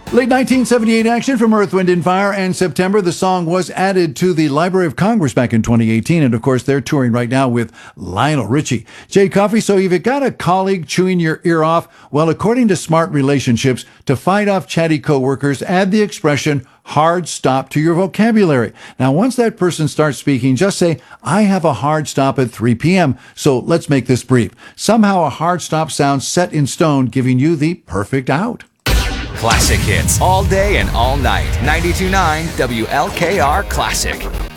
Late 1978 action from Earth, Wind, and Fire, and September. The song was added to the Library of Congress back in 2018, and of course, they're touring right now with Lionel Richie. Jay Coffey, so you've got a colleague chewing your ear off. Well, according to Smart Relationships, to fight off chatty coworkers, add the expression hard stop to your vocabulary. Now, once that person starts speaking, just say, I have a hard stop at 3 p.m., so let's make this brief. Somehow a hard stop sounds set in stone, giving you the perfect out. Classic hits all day and all night. 92.9 WLKR Classic.